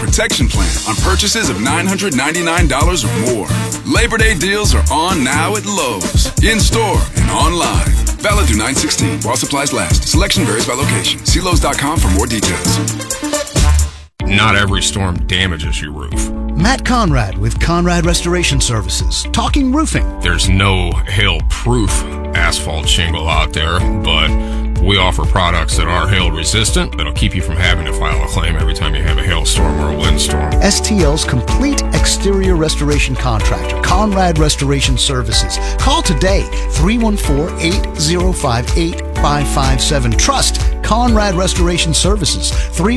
protection plan on purchases of $999 or more. Labor Day deals are on now at Lowe's. In-store and online. Valid through 9/16 while supplies last. Selection varies by location. See Lowe's.com for more details. Not every storm damages your roof. Matt Conrad with Conrad Restoration Services. Talking roofing. There's no hail-proof asphalt shingle out there, but we offer products that are hail-resistant that'll keep you from having to file a claim every time you have a hailstorm or a windstorm. STL's complete exterior restoration contractor, Conrad Restoration Services. Call today, 314-805-8557. Trust Conrad Restoration Services,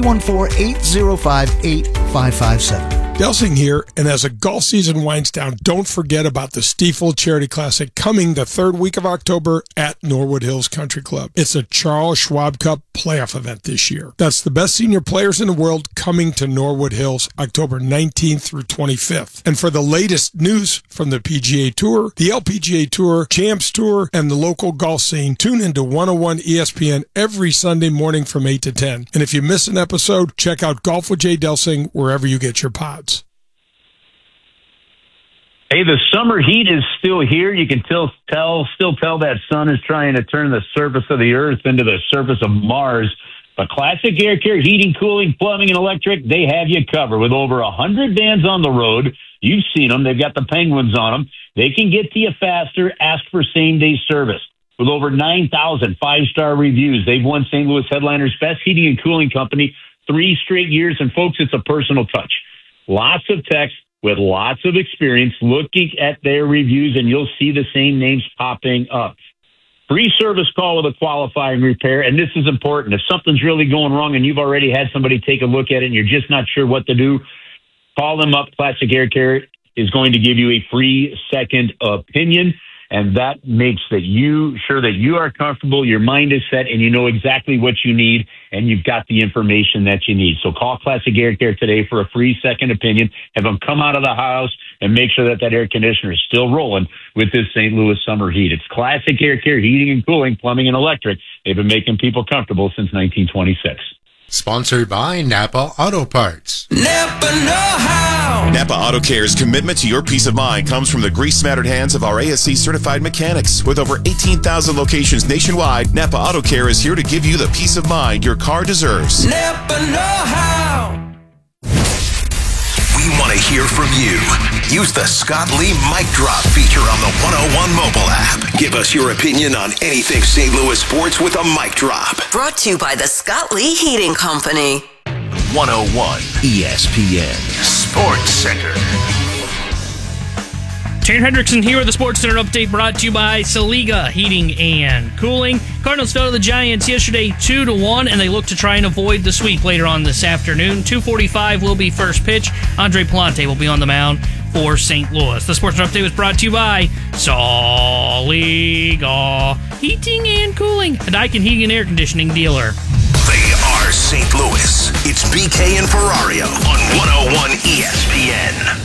314-805-8557. Delsing here, and as the golf season winds down, don't forget about the Stiefel Charity Classic coming the third week of October at Norwood Hills Country Club. It's a Charles Schwab Cup playoff event this year. That's the best senior players in the world coming to Norwood Hills October 19th through 25th. And for the latest news from the PGA Tour, the LPGA Tour, Champs Tour, and the local golf scene, tune into 101 ESPN every Sunday morning from 8 to 10. And if you miss an episode, check out Golf with Jay Delsing wherever you get your pods. Hey, the summer heat is still here. You can still tell that sun is trying to turn the surface of the earth into the surface of Mars. But Classic Air Care Heating, Cooling, Plumbing, and Electric, they have you covered. With over 100 vans on the road, you've seen them. They've got the penguins on them. They can get to you faster. Ask for same-day service. With over 9,000 five-star reviews, they've won St. Louis Headliners' Best Heating and Cooling Company 3 straight years. And, folks, it's a personal touch. Lots of text with lots of experience looking at their reviews, and you'll see the same names popping up. Free service call with a qualifying repair, and this is important. If something's really going wrong and you've already had somebody take a look at it and you're just not sure what to do, call them up. Classic Air Care is going to give you a free second opinion, and that makes sure that you are comfortable, your mind is set, and you know exactly what you need, and you've got the information that you need. So call Classic Air Care today for a free second opinion. Have them come out of the house and make sure that air conditioner is still rolling with this St. Louis summer heat. It's Classic Air Care Heating and Cooling, Plumbing, and Electric. They've been making people comfortable since 1926. Sponsored by Napa Auto Parts. Napa know-how. Napa Auto Care's commitment to your peace of mind comes from the grease-smattered hands of our ASC certified mechanics. With over 18,000 locations nationwide, Napa Auto Care is here to give you the peace of mind your car deserves. Napa know-how. We want to hear from you. Use the Scott Lee Mic Drop feature on the 101 mobile app. Give us your opinion on anything St. Louis sports with a mic drop. Brought to you by the Scott Lee Heating Company. 101 ESPN Sports Center. Taryn Hendrickson here with the Sports Center update brought to you by Saliga Heating and Cooling. Cardinals fell to the Giants yesterday 2-1, and they look to try and avoid the sweep later on this afternoon. 2:45 will be first pitch. Andre Palante will be on the mound for St. Louis. The Sports Center update was brought to you by Saliga Heating and Cooling, a Daikin Heating and Air Conditioning dealer. They are St. Louis. It's BK and Ferrario on 101 ESPN.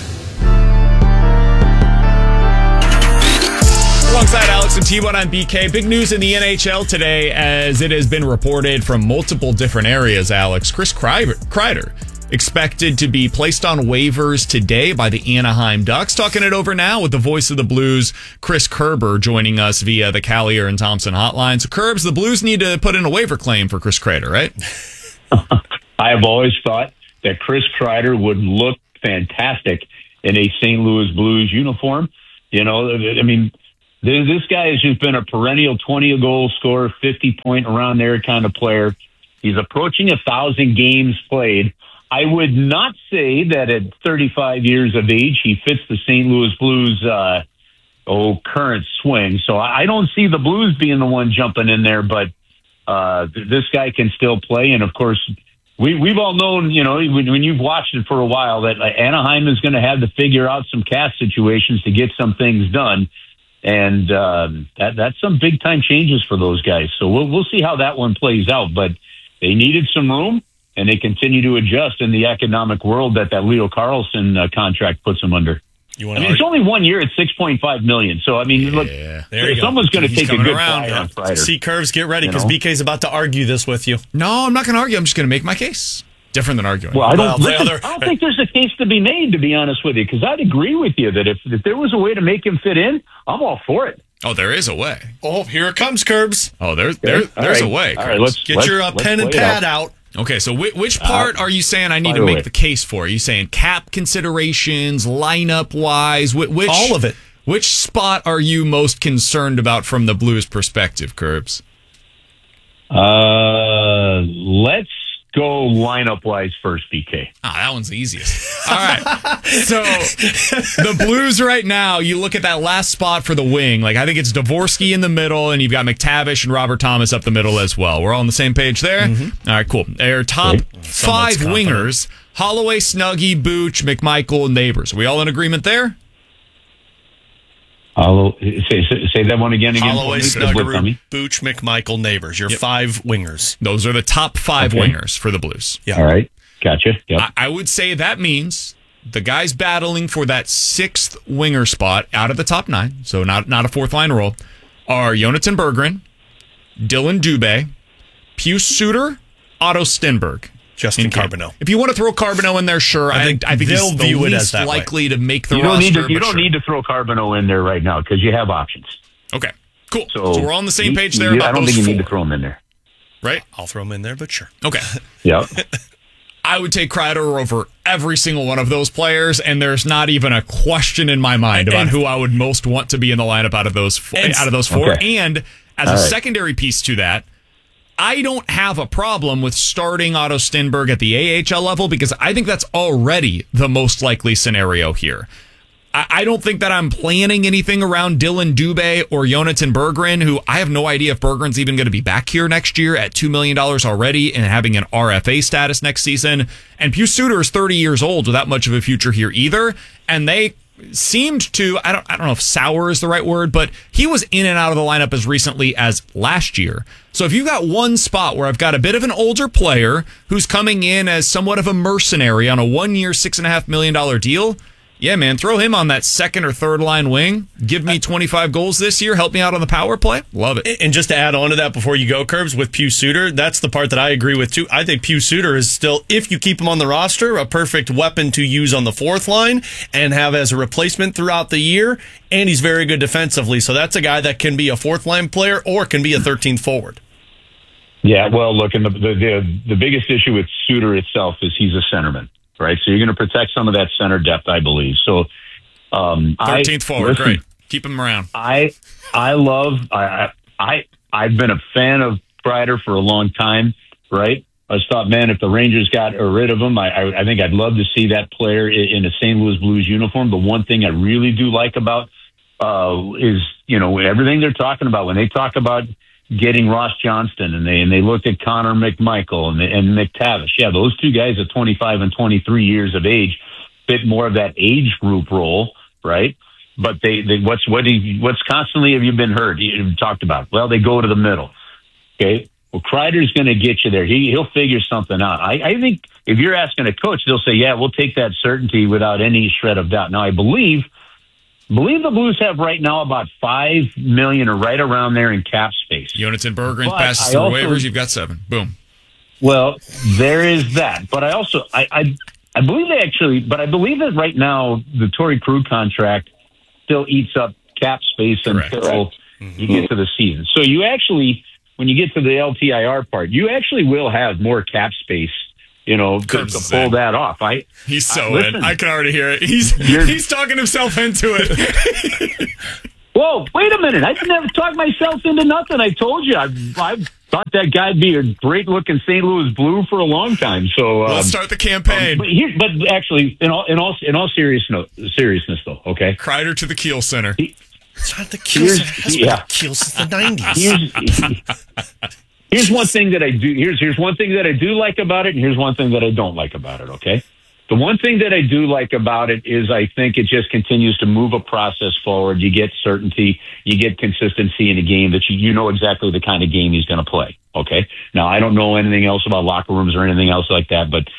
Alongside Alex and T-Bone on BK, big news in the NHL today as it has been reported from multiple different areas, Alex. Chris Kreider expected to be placed on waivers today by the Anaheim Ducks. Talking it over now with the voice of the Blues, Chris Kerber, joining us via the Callier and Thompson hotline. So, Kerbs, the Blues need to put in a waiver claim for Chris Kreider, right? I have always thought that Chris Kreider would look fantastic in a St. Louis Blues uniform. You know, I mean, this guy has just been a perennial 20-goal scorer, 50-point around there kind of player. He's approaching 1,000 games played. I would not say that at 35 years of age he fits the St. Louis Blues current swing. So I don't see the Blues being the one jumping in there, but this guy can still play. And, of course, we've all known, you know, when you've watched it for a while, that Anaheim is going to have to figure out some cap situations to get some things done. And that's some big-time changes for those guys. So we'll see how that one plays out. But they needed some room, and they continue to adjust in the economic world that Leo Carlson contract puts them under. It's only 1 year at $6.5 million. So, I mean, look, someone's going to take a good flyer on Friday. See, Curves, get ready, because BK's about to argue this with you. No, I'm not going to argue. I'm just going to make my case. Different than arguing. Well, I don't think there's a case to be made, to be honest with you, because I'd agree with you that if there was a way to make him fit in, I'm all for it. Oh, there is a way. Oh, here it comes, Curbs. Oh, there's right. a way. All right, let's get your pen and pad out. Okay, so which part are you saying I need to make the case for? Are you saying cap considerations, lineup-wise? Which, all of it. Which spot are you most concerned about from the Blues' perspective, Curbs? Let's go lineup-wise first, BK. That one's the easiest. All right. So the Blues right now, you look at that last spot for the wing. Like, I think it's Dvorsky in the middle, and you've got McTavish and Robert Thomas up the middle as well. We're all on the same page there? Mm-hmm. All right, cool. Their top five wingers, Holloway, Snuggie, Booch, McMichael, Neighbors. Are we all in agreement there? Say that one again. Holloway, Snuggerud, Booch, McMichael, Neighbors. Your 5 wingers. Those are the top 5 wingers for the Blues. Yeah. All right. Gotcha. Yep. I would say that means the guys battling for that 6th winger spot out of the top 9, so not a fourth line role, are Jonathan Berggren, Dylan Dubé, Pius Suter, Otto Stenberg. Justin Carbonneau. If you want to throw Carbonneau in there, sure. I think they'll he's view the it least as that likely to make the you roster. You don't need to throw Carbonneau in there right now because you have options. Okay, cool. So we're on the same page there. I don't think you need to throw him in there. Right? I'll throw him in there, but sure. Okay. Yeah. I would take Kreider over every single one of those players, and there's not even a question in my mind about who I would most want to be in the lineup out of those 4. Okay. And as a secondary piece to that, I don't have a problem with starting Otto Stenberg at the AHL level because I think that's already the most likely scenario here. I don't think that I'm planning anything around Dylan Dubé or Jonathan Berggren, who I have no idea if Berggren's even going to be back here next year at $2 million already and having an RFA status next season. And Pius Suter is 30 years old without much of a future here either. And they seemed to, I don't know if sour is the right word, but he was in and out of the lineup as recently as last year. So if you've got one spot where I've got a bit of an older player who's coming in as somewhat of a mercenary on a 1-year, $6.5 million deal, yeah, man, throw him on that second or third line wing. Give me 25 goals this year. Help me out on the power play. Love it. And just to add on to that before you go, Curbs, with Pius Suter, that's the part that I agree with too. I think Pius Suter is still, if you keep him on the roster, a perfect weapon to use on the 4th line and have as a replacement throughout the year. And he's very good defensively. So that's a guy that can be a 4th line player or can be a 13th forward. Yeah, well, look, and the biggest issue with Suter itself is he's a centerman. Right, so you're going to protect some of that center depth, I believe. So, 13th forward, great. Keep him around. I've been a fan of Kreider for a long time. Right, I just thought, man, if the Rangers got rid of him, I think I'd love to see that player in a St. Louis Blues uniform. The one thing I really do like about is everything they're talking about when they talk about getting Ross Johnston and they looked at Connor McMichael and McTavish. Yeah, those 2 guys at 25 and 23 years of age fit more of that age group role, right? But what's constantly have you been heard? You talked about? Well, they go to the middle. Okay. Well, Kreider's going to get you there. He'll figure something out. I think if you're asking a coach, they'll say, yeah, we'll take that certainty without any shred of doubt. Now, I believe the Blues have right now about $5 million or right around there in cap space. Jonathan Berggren passes through waivers. You've got 7. Boom. Well, there is that. But I also I believe they actually. But I believe that right now the Torrey Krug contract still eats up cap space until you get to the season. So you actually, when you get to the LTIR part, you actually will have more cap space. To pull that off. He's so in. I can already hear it. He's talking himself into it. Whoa, wait a minute. I never talked myself into nothing. I told you. I thought that guy'd be a great-looking St. Louis Blue for a long time. So let's start the campaign. But actually, in all seriousness, though, okay? Kreider to the Kiel Center. It's not the Kiel Center. Yeah. Kiel since the 90s. Here's one thing that I do. Here's one thing that I do like about it, and here's one thing that I don't like about it. Okay, the one thing that I do like about it is I think it just continues to move a process forward. You get certainty, you get consistency in a game that you know exactly the kind of game he's going to play. Okay, now I don't know anything else about locker rooms or anything else like that, but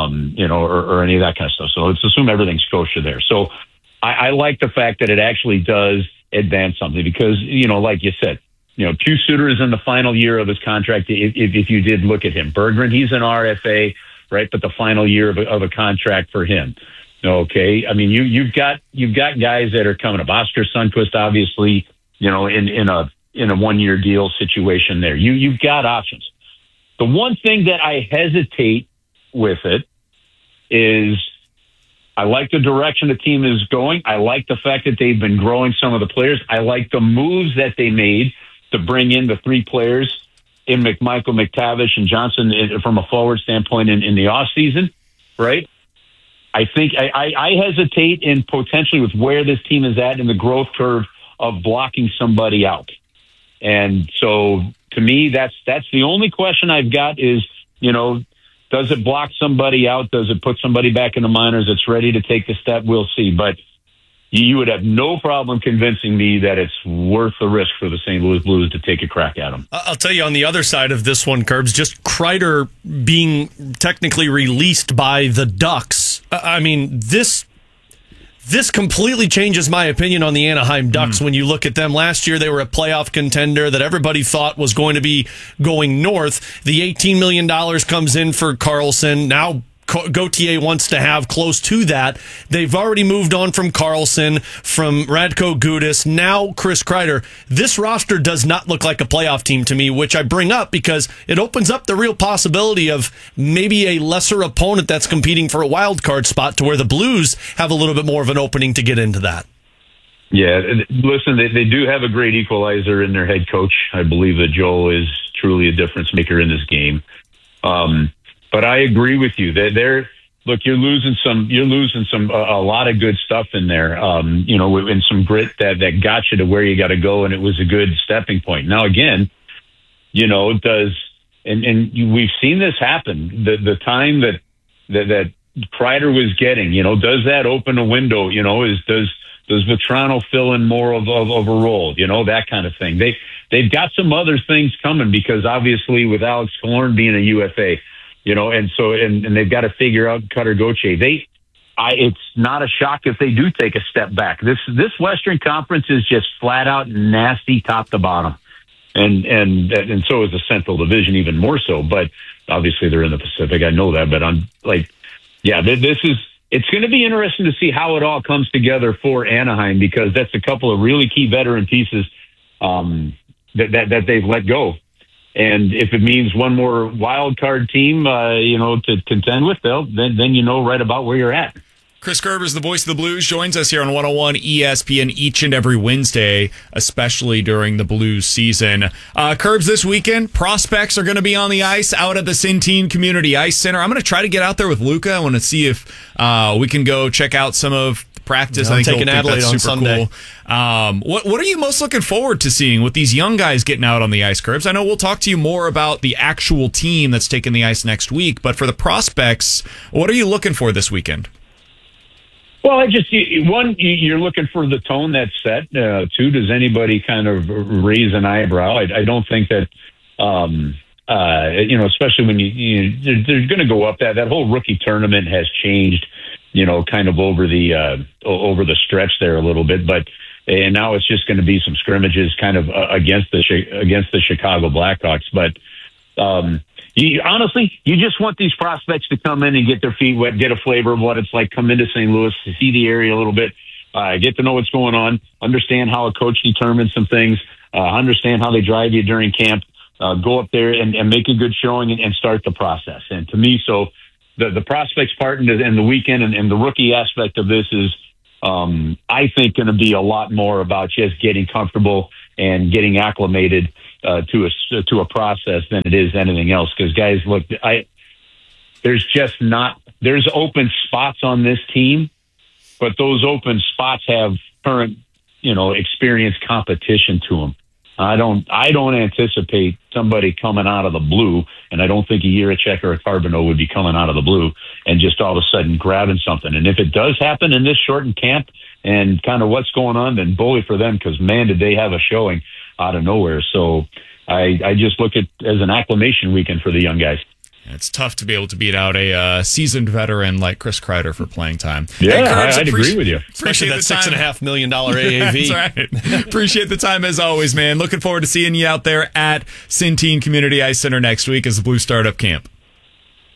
or any of that kind of stuff. So let's assume everything's kosher there. So I like the fact that it actually does advance something because like you said. Pius Suter is in the final year of his contract. If you did look at him, Berggren, he's an RFA. right? But the final year of a contract for him. Okay, I mean you've got guys that are coming up. Oscar Sundqvist, obviously, in a 1-year deal situation there. You've got options. The one thing that I hesitate with it is I like the direction the team is going. I like the fact that they've been growing some of the players. I like the moves that they made to bring in the 3 players in McMichael, McTavish, and Johnson from a forward standpoint in the offseason, right? I think I hesitate in potentially with where this team is at in the growth curve of blocking somebody out. And so to me, that's the only question I've got is, does it block somebody out? Does it put somebody back in the minors that's ready to take the step? We'll see. But you would have no problem convincing me that it's worth the risk for the St. Louis Blues to take a crack at them. I'll tell you on the other side of this one, Curbs, just Kreider being technically released by the Ducks. I mean, this completely changes my opinion on the Anaheim Ducks. When you look at them last year, they were a playoff contender that everybody thought was going to be going north. The $18 million comes in for Karlsson. Now Gauthier wants to have close to that. They've already moved on from Karlsson, from Radko Gudas, now Chris Kreider. This roster does not look like a playoff team to me, which I bring up because it opens up the real possibility of maybe a lesser opponent that's competing for a wild card spot to where the Blues have a little bit more of an opening to get into that. Yeah, listen, they do have a great equalizer in their head coach. I believe that Joel is truly a difference maker in this game. But I agree with you that you're losing a lot of good stuff in there, and some grit that got you to where you got to go. And it was a good stepping point. Now, again, we've seen this happen. The time that Kreider was getting, does that open a window? Does Vetrano fill in more of a role? That kind of thing. They've got some other things coming because obviously with Alex Killorn being a UFA, and they've got to figure out Cutter Gauthier. It's not a shock if they do take a step back. This Western Conference is just flat out nasty top to bottom, and so is the Central Division even more so. But obviously they're in the Pacific. I know that, but I'm like, yeah, it's going to be interesting to see how it all comes together for Anaheim because that's a couple of really key veteran pieces that they've let go. And if it means one more wild card team, to contend with, then you know right about where you're at. Chris Kerbers, the voice of the Blues, joins us here on 101 ESPN each and every Wednesday, especially during the Blues season. Kerbs, this weekend, prospects are going to be on the ice out at the Centene Community Ice Center. I'm going to try to get out there with Luca. I want to see if we can go check out some of practice. I think taking Adelaide on Sunday. Cool. What are you most looking forward to seeing with these young guys getting out on the ice, Curbs? I know we'll talk to you more about the actual team that's taking the ice next week, but for the prospects, what are you looking for this weekend? Well, you're looking for the tone that's set. 2, does anybody kind of raise an eyebrow? I don't think that, especially when they're going to go up. That whole rookie tournament has changed, kind of over the stretch there a little bit, and now it's just going to be some scrimmages kind of against the Chicago Blackhawks. But honestly, you just want these prospects to come in and get their feet wet, get a flavor of what it's like, come into St. Louis, to see the area a little bit, get to know what's going on, understand how a coach determines some things, understand how they drive you during camp, go up there and make a good showing and start the process. And to me, so the prospects part and the weekend and the rookie aspect of this is, I think, going to be a lot more about just getting comfortable and getting acclimated to a process than it is anything else. Because guys, look, there's open spots on this team, but those open spots have current, experienced competition to them. I don't anticipate somebody coming out of the blue, and I don't think a Jiricek or a Carbonneau would be coming out of the blue and just all of a sudden grabbing something. And if it does happen in this shortened camp and kind of what's going on, then bully for them, because man, did they have a showing out of nowhere. So I just look at it as an acclimation weekend for the young guys. It's tough to be able to beat out a seasoned veteran like Chris Kreider for playing time. Yeah, Curbs, I'd agree with you. Especially that $6.5 million AAV. That's right. Appreciate the time as always, man. Looking forward to seeing you out there at Centene Community Ice Center next week as the Blues start up camp.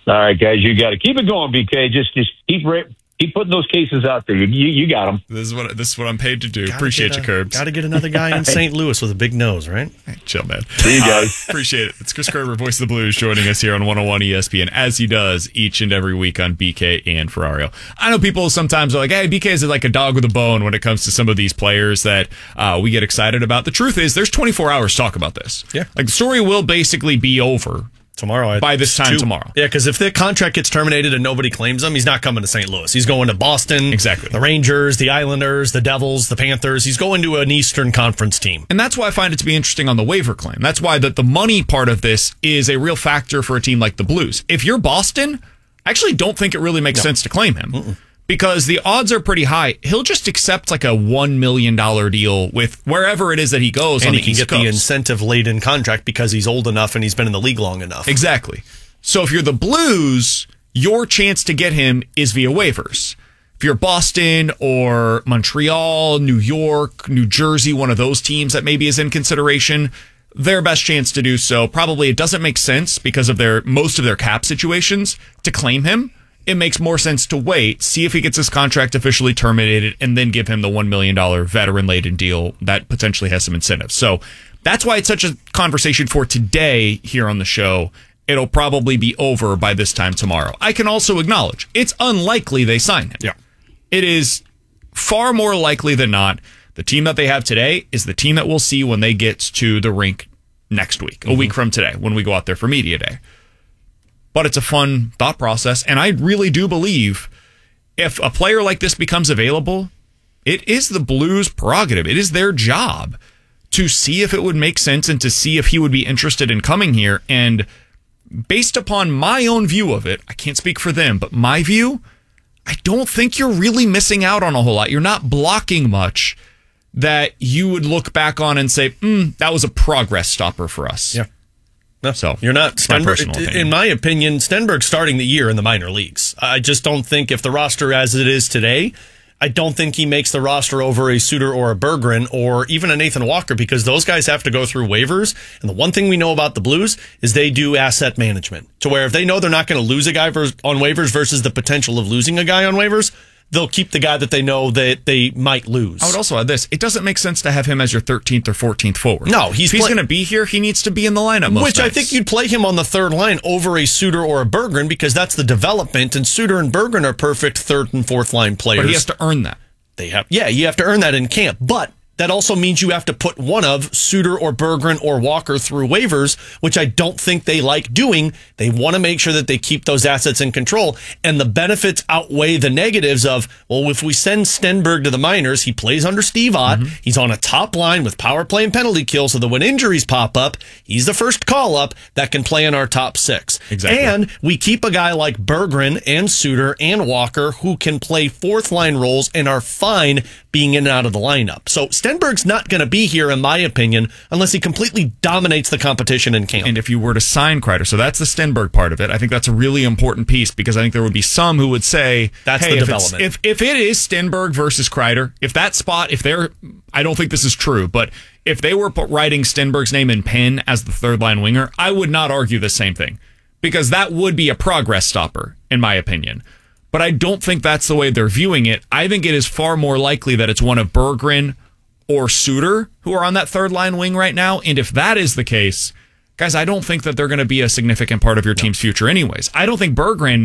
All right, guys, you got to keep it going, BK. Just keep putting those cases out there. You got them. This is what I'm paid to do. Appreciate you, Curbs. Got to get another guy in St. Louis with a big nose, right? Hey, chill, man. See you guys. Appreciate it. It's Chris Kerber, Voice of the Blues, joining us here on 101 ESPN, as he does each and every week on BK and Ferrario. I know people sometimes are like, hey, BK is like a dog with a bone when it comes to some of these players that we get excited about. The truth is, there's 24 hours to talk about this. Yeah. Like, the story will basically be over tomorrow by this time tomorrow. Yeah, because if the contract gets terminated and nobody claims him, he's not coming to St. Louis. He's going to Boston. Exactly. The Rangers, the Islanders, the Devils, the Panthers. He's going to an Eastern Conference team. And that's why I find it to be interesting on the waiver claim. That's why the money part of this is a real factor for a team like the Blues. If you're Boston, I actually don't think it really makes sense to claim him. Because the odds are pretty high. He'll just accept like a $1 million deal with wherever it is that he goes. And on he can get the incentive-laden contract because he's old enough and he's been in the league long enough. Exactly. So if you're the Blues, your chance to get him is via waivers. If you're Boston or Montreal, New York, New Jersey, one of those teams that maybe is in consideration, their best chance to do so, probably it doesn't make sense because of most of their cap situations to claim him. It makes more sense to wait, see if he gets his contract officially terminated, and then give him the $1 million veteran-laden deal that potentially has some incentives. So that's why it's such a conversation for today here on the show. It'll probably be over by this time tomorrow. I can also acknowledge it's unlikely they sign him. Yeah. It is far more likely than not the team that they have today is the team that we'll see when they get to the rink next week, a week from today, when we go out there for Media Day. But it's a fun thought process, and I really do believe if a player like this becomes available, it is the Blues' prerogative. It is their job to see if it would make sense and to see if he would be interested in coming here. And based upon my own view of it, I can't speak for them, but my view, I don't think you're really missing out on a whole lot. You're not blocking much that you would look back on and say, that was a progress stopper for us. Yeah. No, so you're not Stenberg. In my opinion, Stenberg's starting the year in the minor leagues. I just don't think if the roster as it is today, I don't think he makes the roster over a Suter or a Berggren or even a Nathan Walker because those guys have to go through waivers. And the one thing we know about the Blues is they do asset management to where if they know they're not going to lose a guy on waivers versus the potential of losing a guy on waivers, they'll keep the guy that they know that they might lose. I would also add this. It doesn't make sense to have him as your 13th or 14th forward. No, if he's going to be here, he needs to be in the lineup most Which nights. I think you'd play him on the third line over a Suter or a Berggren because that's the development, and Suter and Berggren are perfect third and fourth line players. But he has to earn that. You have to earn that in camp. But that also means you have to put one of Suter or Berggren or Walker through waivers, which I don't think they like doing. They want to make sure that they keep those assets in control. And the benefits outweigh the negatives of, well, if we send Stenberg to the minors, he plays under Steve Ott. He's on a top line with power play and penalty kill, so that when injuries pop up, he's the first call up that can play in our top six. Exactly. And we keep a guy like Berggren and Suter and Walker who can play fourth line roles and are fine being in and out of the lineup. So Stenberg's not going to be here, in my opinion, unless he completely dominates the competition in camp. And if you were to sign Kreider, so that's the Stenberg part of it. I think that's a really important piece because I think there would be some who would say, that's hey, the development. If it is Stenberg versus Kreider, if that spot, I don't think this is true, but if they were writing Stenberg's name in pen as the third line winger, I would not argue the same thing because that would be a progress stopper, in my opinion. But I don't think that's the way they're viewing it. I think it is far more likely that it's one of Berggren or Suter who are on that third line wing right now. And if that is the case, guys, I don't think that they're going to be a significant part of your team's future anyways. I don't think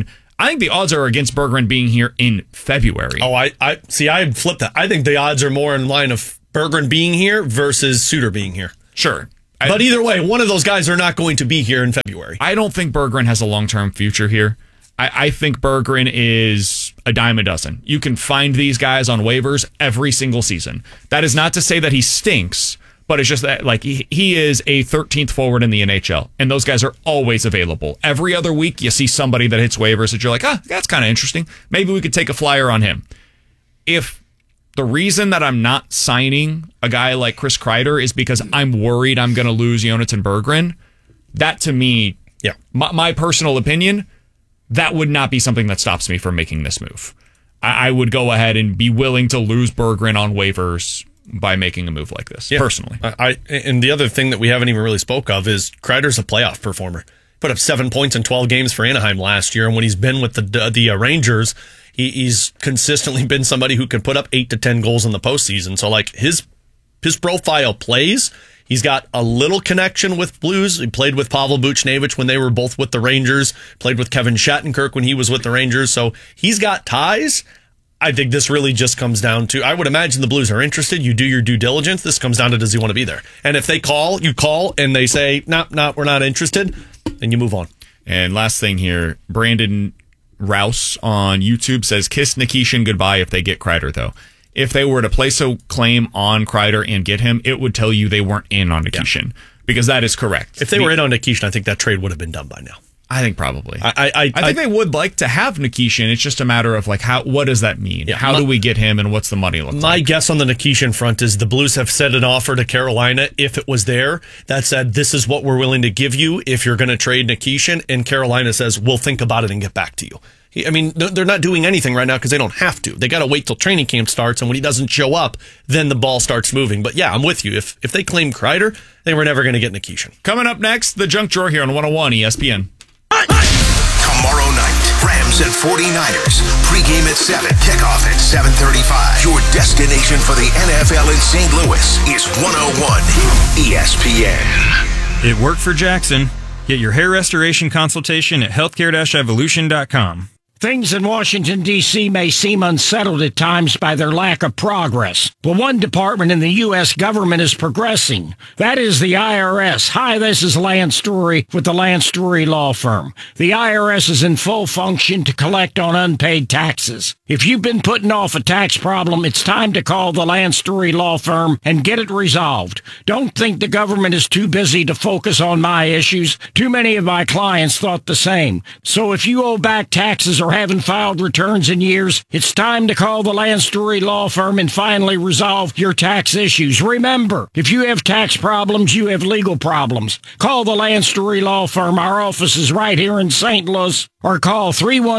I think the odds are against Berggren being here in February. Oh, I see. I'd flip that. I think the odds are more in line of Berggren being here versus Suter being here. Sure. But either way, one of those guys are not going to be here in February. I don't think Berggren has a long-term future here. I think Berggren is a dime a dozen. You can find these guys on waivers every single season. That is not to say that he stinks, but it's just that like he is a 13th forward in the NHL, and those guys are always available. Every other week, you see somebody that hits waivers that you're like, that's kind of interesting. Maybe we could take a flyer on him. If the reason that I'm not signing a guy like Chris Kreider is because I'm worried I'm going to lose Jonathan Berggren, that to me, my personal opinion, that would not be something that stops me from making this move. I would go ahead and be willing to lose Berggren on waivers by making a move like this, personally. And the other thing that we haven't even really spoke of is Kreider's a playoff performer. Put up 7 points in 12 games for Anaheim last year. And when he's been with the Rangers, he's consistently been somebody who can put up 8 to 10 goals in the postseason. So like his profile plays. He's got a little connection with Blues. He played with Pavel Buchnevich when they were both with the Rangers, played with Kevin Shattenkirk when he was with the Rangers. So he's got ties. I think this really just comes down to, I would imagine the Blues are interested. You do your due diligence. This comes down to, does he want to be there? And if they call, you call, and they say, no, we're not interested, then you move on. And last thing here, Brandon Rouse on YouTube says, kiss Nikishin goodbye if they get Kreider, though. If they were to place a claim on Kreider and get him, it would tell you they weren't in on Nikishin, because that is correct. If they were in on Nikishin, I think that trade would have been done by now. I think probably. I think they would like to have Nikishin. It's just a matter of like, what does that mean? Yeah, how do we get him, and what's the money look like? My guess on the Nikishin front is the Blues have set an offer to Carolina if it was there that said, this is what we're willing to give you if you're going to trade Nikishin, and Carolina says, we'll think about it and get back to you. I mean, they're not doing anything right now because they don't have to. They got to wait till training camp starts, and when he doesn't show up, then the ball starts moving. But yeah, I'm with you. If they claim Kreider, they were never going to get Nikishin. Coming up next, the Junk Drawer here on 101 ESPN. Tomorrow night, Rams and 49ers. Pre-game at 7, kickoff at 7:35. Your destination for the NFL in St. Louis is 101 ESPN. It worked for Jackson. Get your hair restoration consultation at healthcare-evolution.com. Things in Washington, D.C. may seem unsettled at times by their lack of progress, but one department in the U.S. government is progressing. That is the IRS. Hi, this is Lance Story with the Lance Story Law Firm. The IRS is in full function to collect on unpaid taxes. If you've been putting off a tax problem, it's time to call the Lance Story Law Firm and get it resolved. Don't think the government is too busy to focus on my issues. Too many of my clients thought the same. So if you owe back taxes or haven't filed returns in years, it's time to call the Lance Story Law Firm and finally resolve your tax issues. Remember, if you have tax problems, you have legal problems. Call the Lance Story Law Firm. Our office is right here in St. Louis. Or call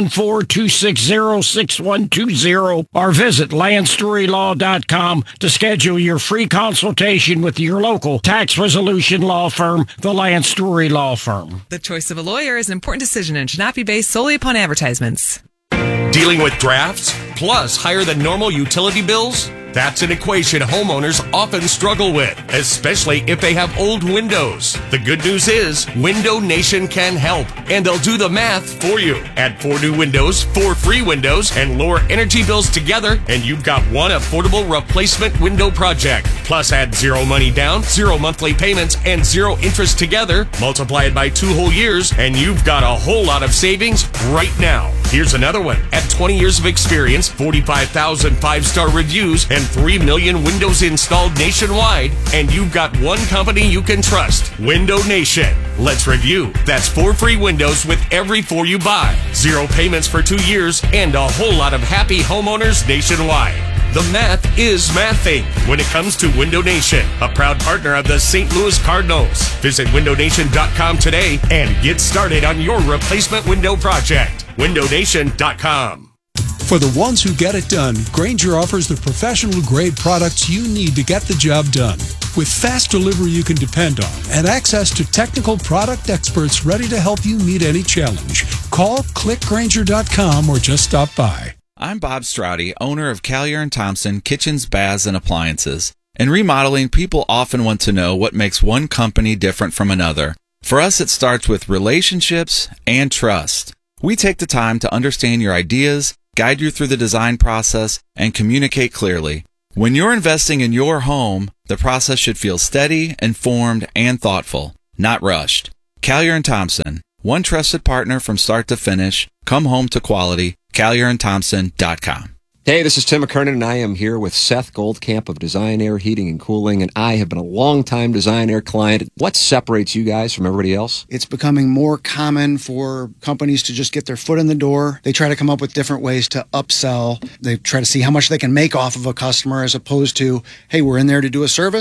314-260-6120 or visit LanceStoryLaw.com to schedule your free consultation with your local tax resolution law firm, the Lance Story Law Firm. The choice of a lawyer is an important decision and should not be based solely upon advertisements. Dealing with drafts, plus higher than normal utility bills? That's an equation homeowners often struggle with, especially if they have old windows. The good news is Window Nation can help, and they'll do the math for you. Add 4 new windows, 4 free windows, and lower energy bills together, and you've got one affordable replacement window project. Plus add 0 money down, 0 monthly payments, and 0 interest together. Multiply it by 2 whole years, and you've got a whole lot of savings right now. Here's another one. At 20 years of experience, 45,000 5-star reviews, and 3 million windows installed nationwide, and you've got one company you can trust, Window Nation. Let's review. That's 4 free windows with every 4 you buy, 0 payments for 2 years, and a whole lot of happy homeowners nationwide. The math is mathing when it comes to Window Nation, a proud partner of the St. Louis Cardinals. Visit windownation.com today and get started on your replacement window project. windownation.com. For the ones who get it done, Grainger offers the professional-grade products you need to get the job done. With fast delivery you can depend on and access to technical product experts ready to help you meet any challenge. Call, click Grainger.com, or just stop by. I'm Bob Straudy, owner of Callier & Thompson Kitchens, Baths, and Appliances. In remodeling, people often want to know what makes one company different from another. For us, it starts with relationships and trust. We take the time to understand your ideas, guide you through the design process, and communicate clearly. When you're investing in your home, the process should feel steady, informed, and thoughtful, not rushed. Callier & Thompson, one trusted partner from start to finish. Come home to quality. CallierandThompson.com. Hey, this is Tim McKernan, and I am here with Seth Goldcamp of Design Air Heating and Cooling, and I have been a long-time Design Air client. What separates you guys from everybody else? It's becoming more common for companies to just get their foot in the door. They try to come up with different ways to upsell. They try to see how much they can make off of a customer as opposed to, hey, we're in there to do a service.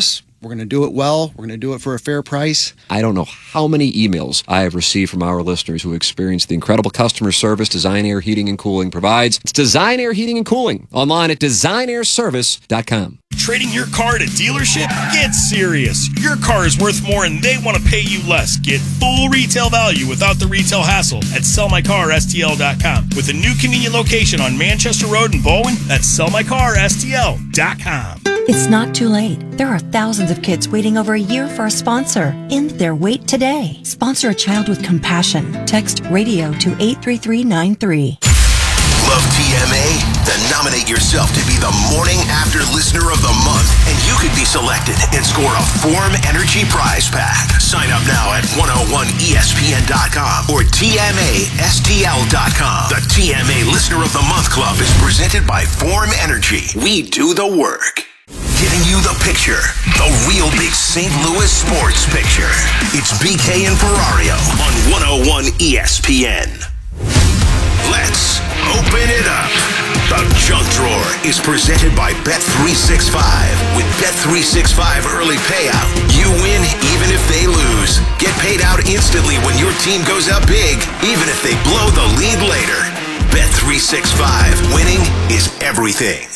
We're going to do it well. We're going to do it for a fair price. I don't know how many emails I have received from our listeners who experienced the incredible customer service Design Air Heating and Cooling provides. It's Design Air Heating and Cooling, online at designairservice.com. Trading your car at a dealership? Get serious. Your car is worth more and they want to pay you less. Get full retail value without the retail hassle at sellmycarstl.com. With a new convenient location on Manchester Road in Bowen, that's sellmycarstl.com. It's not too late. There are thousands of kids waiting over a year for a sponsor. End their wait today. Sponsor a child with compassion. Text radio to 83393. Love TMA? Then nominate yourself to be the Morning After Listener of the Month, and you could be selected and score a Form Energy prize pack. Sign up now at 101ESPN.com or TMASTL.com. The TMA Listener of the Month Club is presented by Form Energy. We do the work. Giving you the picture, the real big St. Louis sports picture. It's BK and Ferrario on 101 ESPN. Let's open it up. The Junk Drawer is presented by Bet365. With Bet365 early payout, you win even if they lose. Get paid out instantly when your team goes up big, even if they blow the lead later. Bet365. Winning is everything.